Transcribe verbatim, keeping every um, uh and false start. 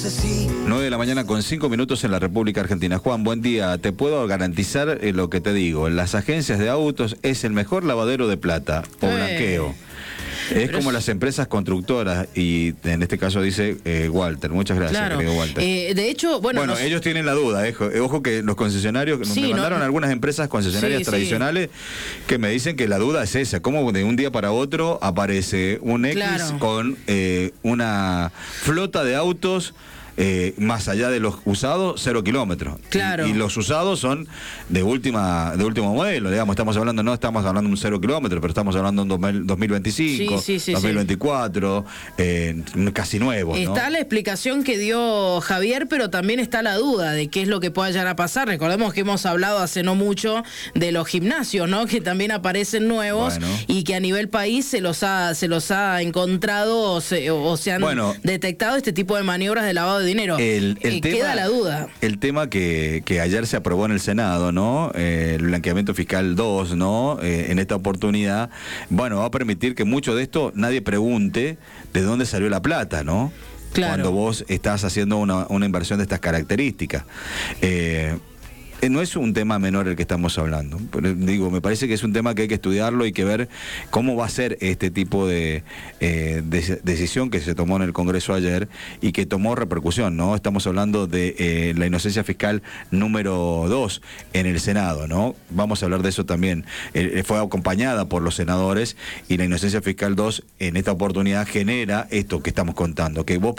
sé si... nueve de la mañana con cinco minutos en la República Argentina. Juan, buen día. Te puedo garantizar eh, lo que te digo. Las agencias de autos es el mejor lavadero de plata o Eh. blanqueo. Es Pero como es... las empresas constructoras y en este caso dice eh, Walter. Muchas gracias, Claro. querido Walter. Eh, de hecho, bueno... Bueno, nos... ellos tienen la duda, eh, ojo que los concesionarios, Sí, me mandaron no... algunas empresas concesionarias sí, tradicionales sí. que me dicen que la duda es esa, cómo de un día para otro aparece un X Claro. con eh, una flota de autos eh, más allá de los usados, cero kilómetros. Claro. Y, y los usados son de última de último modelo, digamos, estamos hablando, no estamos hablando de un cero kilómetro, pero estamos hablando de un dos mil veinticinco, Sí, sí, sí, dos mil veinticuatro, eh, casi nuevos, ¿no? Está la explicación que dio Javier, pero también está la duda de qué es lo que pueda llegar a pasar. Recordemos que hemos hablado hace no mucho de los gimnasios, ¿no? Que también aparecen nuevos Bueno. y que a nivel país se los ha, se los ha encontrado o se, o se han Bueno. detectado este tipo de maniobras de lavado de dinero. El, el Eh, tema, queda la duda. El tema que, que ayer se aprobó en el Senado, ¿no? Eh, el blanqueamiento fiscal dos, ¿no? Eh, en esta oportunidad, bueno, va a permitir que mucho de esto nadie pregunte de dónde salió la plata, ¿no? Claro. Cuando vos estás haciendo una, una inversión de estas características. Eh, No es un tema menor el que estamos hablando. Pero, digo, me parece que es un tema que hay que estudiarlo y que ver cómo va a ser este tipo de, eh, de decisión que se tomó en el Congreso ayer y que tomó repercusión, ¿no? Estamos hablando de eh, la inocencia fiscal número dos en el Senado, ¿no? Vamos a hablar de eso también. Eh, fue acompañada por los senadores y la inocencia fiscal dos en esta oportunidad genera esto que estamos contando, que vos